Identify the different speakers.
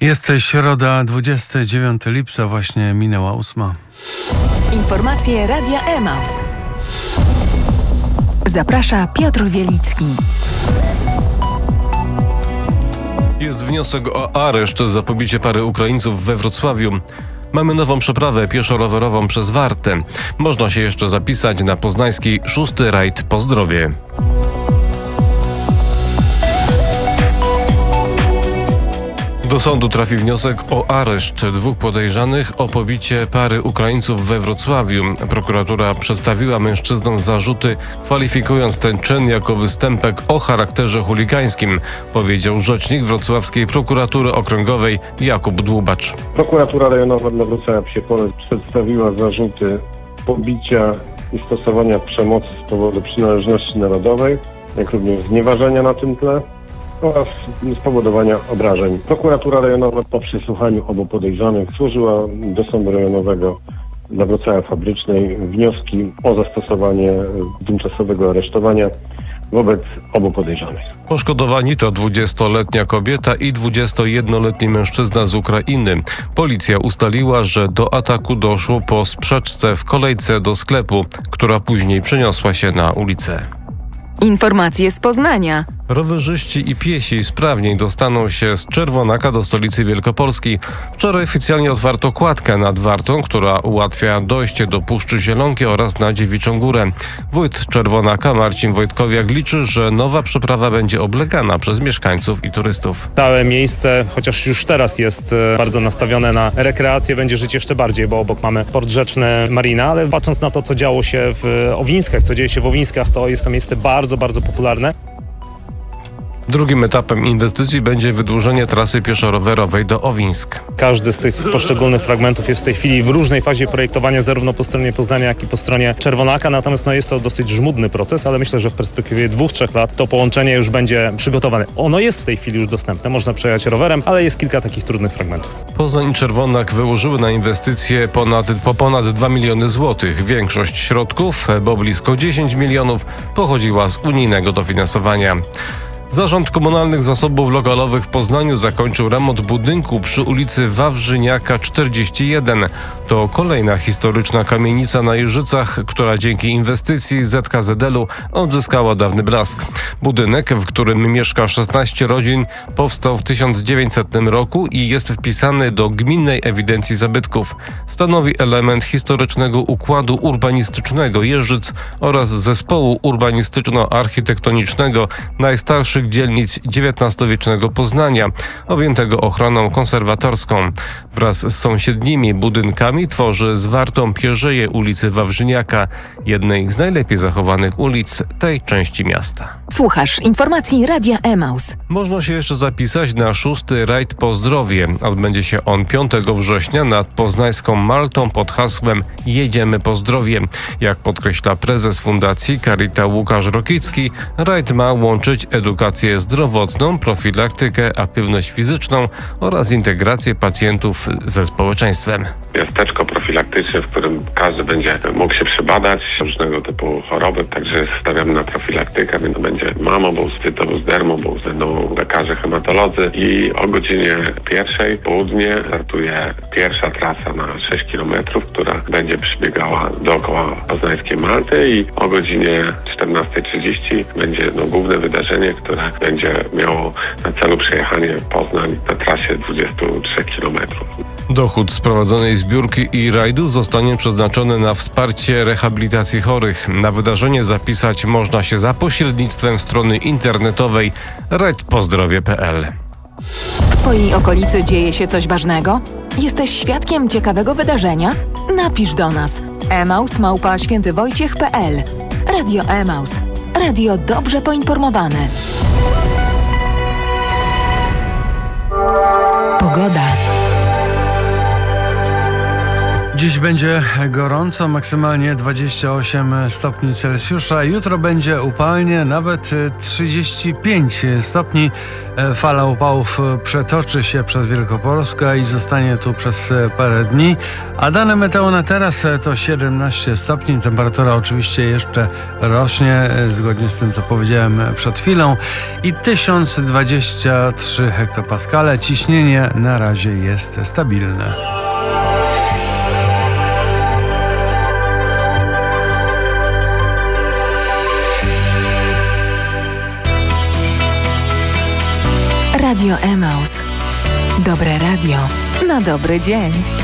Speaker 1: Jest środa, 29 lipca, właśnie minęła 8.
Speaker 2: Informacje Radia Emaus. Zaprasza Piotr Wielicki.
Speaker 3: Jest wniosek o areszt za pobicie pary Ukraińców we Wrocławiu. Mamy nową przeprawę pieszo-rowerową przez Wartę. Można się jeszcze zapisać na poznański 6. rajd po zdrowie. Do sądu trafi wniosek o areszt dwóch podejrzanych o pobicie pary Ukraińców we Wrocławiu. Prokuratura przedstawiła mężczyznom zarzuty, kwalifikując ten czyn jako występek o charakterze chuligańskim, powiedział rzecznik wrocławskiej prokuratury okręgowej Jakub Dłubacz.
Speaker 4: Prokuratura rejonowa dla Wrocławia-Psie-Polec przedstawiła zarzuty pobicia i stosowania przemocy z powodu przynależności narodowej, jak również znieważenia na tym tle oraz spowodowania obrażeń. Prokuratura rejonowa po przesłuchaniu obu podejrzanych złożyła do Sądu Rejonowego dla Wrocławia Fabrycznej wnioski o zastosowanie tymczasowego aresztowania wobec obu podejrzanych.
Speaker 3: Poszkodowani to 20-letnia kobieta i 21-letni mężczyzna z Ukrainy. Policja ustaliła, że do ataku doszło po sprzeczce w kolejce do sklepu, która później przeniosła się na ulicę.
Speaker 2: Informacje z Poznania.
Speaker 3: Rowerzyści i piesi sprawniej dostaną się z Czerwonaka do stolicy Wielkopolski. Wczoraj oficjalnie otwarto kładkę nad Wartą, która ułatwia dojście do Puszczy Zielonkiej oraz na Dziewiczą Górę. Wójt Czerwonaka Marcin Wojtkowiak liczy, że nowa przeprawa będzie oblegana przez mieszkańców i turystów.
Speaker 5: Całe miejsce, chociaż już teraz jest bardzo nastawione na rekreację, będzie żyć jeszcze bardziej, bo obok mamy port rzeczny Marina, ale patrząc na to, co działo się w Owińskach, co dzieje się w Owińskach, to jest to miejsce bardzo, bardzo popularne.
Speaker 3: Drugim etapem inwestycji będzie wydłużenie trasy pieszo-rowerowej do Owińsk.
Speaker 5: Każdy z tych poszczególnych fragmentów jest w tej chwili w różnej fazie projektowania, zarówno po stronie Poznania, jak i po stronie Czerwonaka. Natomiast jest to dosyć żmudny proces, ale myślę, że w perspektywie 2-3 lat to połączenie już będzie przygotowane. Ono jest w tej chwili już dostępne, można przejechać rowerem, ale jest kilka takich trudnych fragmentów.
Speaker 3: Poznań i Czerwonak wyłożyły na inwestycje ponad 2 miliony złotych. Większość środków, bo blisko 10 milionów, pochodziła z unijnego dofinansowania. Zarząd Komunalnych Zasobów Lokalowych w Poznaniu zakończył remont budynku przy ulicy Wawrzyniaka 41. To kolejna historyczna kamienica na Jeżycach, która dzięki inwestycji ZKZL-u odzyskała dawny blask. Budynek, w którym mieszka 16 rodzin, powstał w 1900 roku i jest wpisany do Gminnej Ewidencji Zabytków. Stanowi element historycznego układu urbanistycznego Jeżyc oraz zespołu urbanistyczno-architektonicznego najstarszych dzielnic XIX-wiecznego Poznania, objętego ochroną konserwatorską. Wraz z sąsiednimi budynkami tworzy zwartą pierzeję ulicy Wawrzyniaka, jednej z najlepiej zachowanych ulic tej części miasta.
Speaker 2: Słuchasz informacji Radia Emaus.
Speaker 3: Można się jeszcze zapisać na 6. rajd po zdrowie. Odbędzie się on 5 września nad poznańską Maltą pod hasłem Jedziemy po zdrowie. Jak podkreśla prezes Fundacji Carita Łukasz Rokicki, rajd ma łączyć edukację zdrowotną, profilaktykę, aktywność fizyczną oraz integrację pacjentów ze społeczeństwem.
Speaker 6: Miasteczko profilaktyczne, w którym każdy będzie mógł się przebadać różnego typu choroby, także stawiamy na profilaktykę. Będzie mamobus, cytobus, dermobus, będą lekarze hematolodzy i o godzinie 1:00 w południe startuje pierwsza trasa na 6 km, która będzie przebiegała dookoła poznańskiej Malty i o godzinie 14:30 będzie główne wydarzenie, które będzie miało na celu przejechanie Poznań na trasie 23 km.
Speaker 3: Dochód z prowadzonej zbiórki i rajdu zostanie przeznaczony na wsparcie rehabilitacji chorych. Na wydarzenie zapisać można się za pośrednictwem strony internetowej rajdpozdrowie.pl.
Speaker 2: W Twojej okolicy dzieje się coś ważnego? Jesteś świadkiem ciekawego wydarzenia? Napisz do nas. emaus@świętywojciech.pl. Radio Emaus. Radio dobrze poinformowane. Pogoda.
Speaker 1: Dziś będzie gorąco, maksymalnie 28 stopni Celsjusza. Jutro będzie upalnie, nawet 35 stopni. Fala upałów przetoczy się przez Wielkopolskę i zostanie tu przez parę dni. A dane meteo na teraz to 17 stopni. Temperatura oczywiście jeszcze rośnie, zgodnie z tym, co powiedziałem przed chwilą. I 1023 hektopaskale. Ciśnienie na razie jest stabilne.
Speaker 2: Radio Emaus. Dobre radio na dobry dzień.